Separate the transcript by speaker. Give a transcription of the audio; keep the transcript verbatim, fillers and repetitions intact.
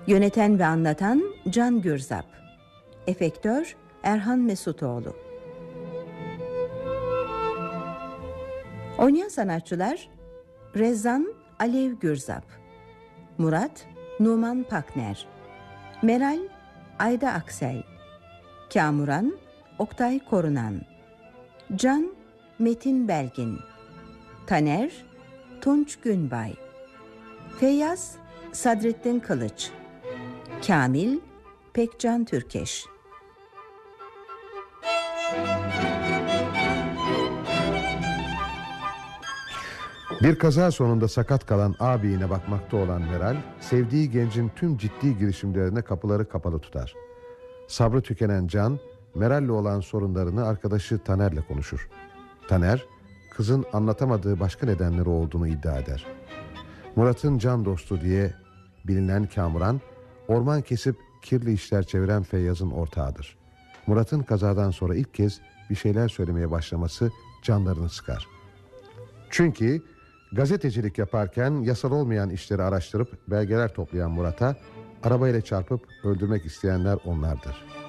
Speaker 1: Yöneten ve anlatan Can Gürzap. Efektör Erhan Mesutoğlu. Oynayan sanatçılar: Rezan Alev Gürzap, Murat Numan Pakner, Meral Ayda Aksel, Kamuran Oktay Korunan, Can Metin Belgin, Taner Tunç Günbay, Feyyaz Sadrettin Kılıç, Kamil Pekcan Türkeş.
Speaker 2: Bir kaza sonunda sakat kalan ağabeyine bakmakta olan Meral, sevdiği gencin tüm ciddi girişimlerine kapıları kapalı tutar. Sabrı tükenen Can, Meral'le olan sorunlarını arkadaşı Taner'le konuşur. Taner, kızın anlatamadığı başka nedenleri olduğunu iddia eder. Murat'ın can dostu diye bilinen Kamuran, orman kesip kirli işler çeviren Feyyaz'ın ortağıdır. Murat'ın kazadan sonra ilk kez bir şeyler söylemeye başlaması canlarını sıkar. Çünkü gazetecilik yaparken yasal olmayan işleri araştırıp belgeler toplayan Murat'a arabayla çarpıp öldürmek isteyenler onlardır.